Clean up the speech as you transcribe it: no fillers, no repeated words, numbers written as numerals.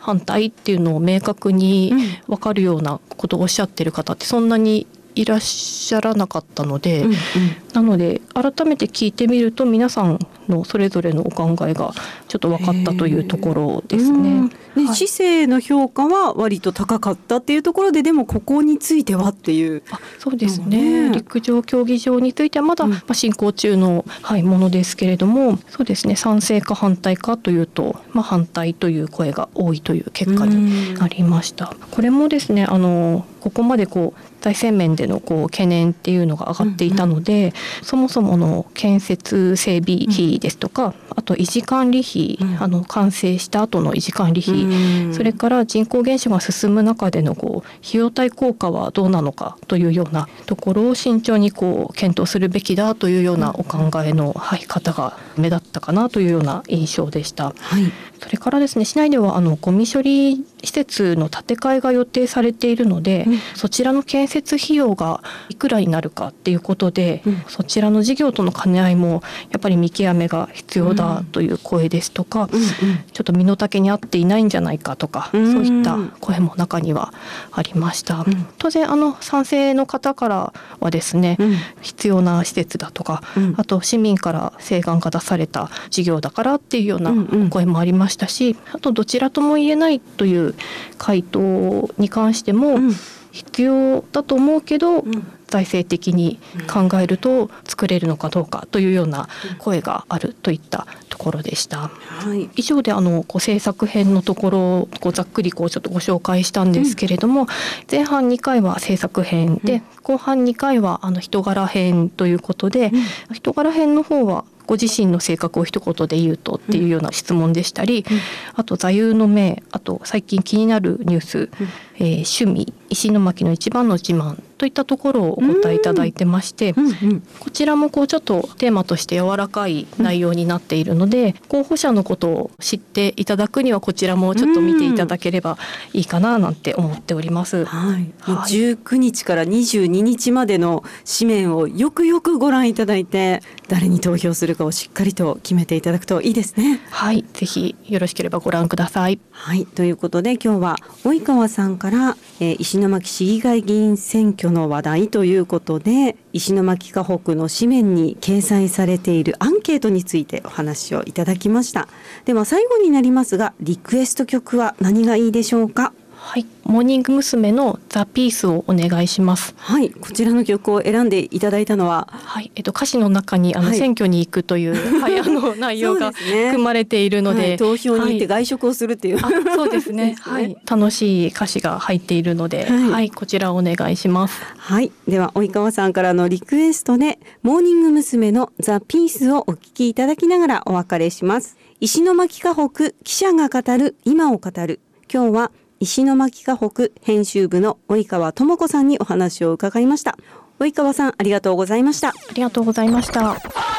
反対っていうのを明確に分かるようなことをおっしゃってる方ってそんなにいらっしゃらなかったので、なので改めて聞いてみると皆さんのそれぞれのお考えがちょっと分かったというところですね。 市政の評価は割と高かったっていうところで、でもここについてはっていう。 そうですね、陸上競技場についてはまだ進行中の、ものですけれども、そうですね、賛成か反対かというと、反対という声が多いという結果になりました。これもですね、ここまで財政面での懸念っていうのが上がっていたので、そもそもの建設整備費ですとか、あと維持管理費、完成した後の維持管理費、それから人口減少が進む中での費用対効果はどうなのかというようなところを慎重に検討するべきだというようなお考えの方が目立ったかなというような印象でした。それからですね、市内ではゴミ処理施設の建て替えが予定されているので、そちらの建設費用がいくらになるかっていうことで、そちらの事業との兼ね合いもやっぱり見極めが必要だという声ですとか、ちょっと身の丈に合っていないんじゃないかとか、そういった声も中にはありました。当然賛成の方からはですね、必要な施設だとか、あと市民から請願が出された事業だからっていうような声もありましたし、あとどちらとも言えないという回答に関しても、必要だと思うけど、財政的に考えると作れるのかどうかというような声があるといったところでした。以上で政策編のところをざっくりちょっとご紹介したんですけれども、前半2回は政策編で、後半2回は人柄編ということで、人柄編の方はご自身の性格を一言で言うとっていうような質問でしたり、あと座右の銘、あと最近気になるニュース、趣味、石巻の一番の自慢といったところをお答えいただいてまして、こちらもちょっとテーマとして柔らかい内容になっているので、候補者のことを知っていただくにはこちらもちょっと見ていただければいいかななんて思っております。 19日から22日までの紙面をよくよくご覧いただいて、誰に投票するかをしっかりと決めていただくといいですね。 ぜひよろしければご覧ください。 ということで今日は及川さんから、石巻市議会議員選挙の話題ということで、石巻河北の紙面に掲載されているアンケートについてお話をいただきました。では最後になりますが、リクエスト曲は何がいいでしょうか？ モーニング娘。のザ・ピースをお願いします。 こちらの曲を選んでいただいたのは、 歌詞の中に選挙に行くという、内容が含まれているので、 投票に行って外食をするっていう、 そうですね楽しい歌詞が入っているので、こちらをお願いします。 では及川さんからのリクエストでモーニング娘。のザ・ピースをお聞きいただきながらお別れします。石巻河北記者が語る今を語る。今日は石巻河北編集部の及川智子さんにお話を伺いました。及川さん、ありがとうございました。 ありがとうございました。